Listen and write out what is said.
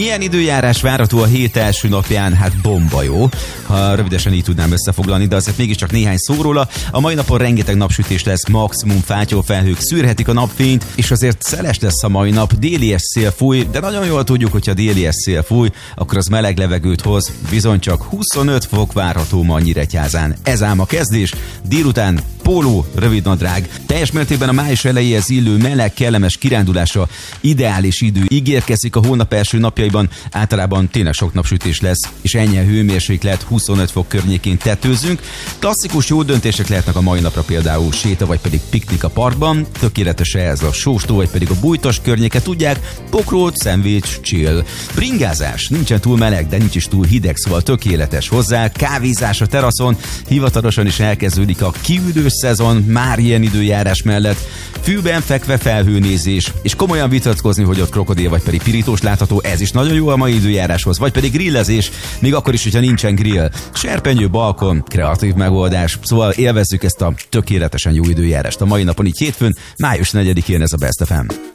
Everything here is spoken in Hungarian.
Milyen időjárás várható a hét első napján? Hát bomba jó, ha rövidesen így tudnám összefoglalni, de azért mégiscsak néhány szó róla. A mai napon rengeteg napsütés lesz, maximum fátyolfelhők szűrhetik a napfényt, és azért szeles lesz a mai nap, délies szél fúj, de nagyon jól tudjuk, hogyha délies szél fúj, akkor az meleg levegőt hoz, bizony csak 25 fok várható ma Nyíregyházán. Ez ám a kezdés, délután póló, rövidnadrág. Teljes mértékben a május elejéhez illő meleg, kellemes kirándulásra ideális idő ígérkezik a hónap első napjaiban. Általában tényleg sok napsütés lesz, és ennyi hőmérséklet 25 fok környékén tetőzünk. Klasszikus jó döntések lehetnek a mai napra, például séta vagy pedig piknik a parkban. Tökéletes ez a sóstó vagy pedig a bújtos környéke, tudják, pokrót, szendvics, chill. Bringázás, nincsen túl meleg, de nincs is túl hideg, szóval tökéletes hozzá. Kávézás a teraszon, hivatalosan is elkezdődik a kiüdős szezon, már ilyen időjárás mellett. Fűben fekve felhőnézés, és komolyan vitatkozni, hogy ott krokodil vagy pedig pirítós látható, ez is nagyon jó a mai időjáráshoz, vagy pedig grillezés, még akkor is, hogyha nincsen grill. Serpenyő, balkon, kreatív megoldás, szóval élvezzük ezt a tökéletesen jó időjárást a mai napon, így hétfőn, május 4-én ez a Best FM.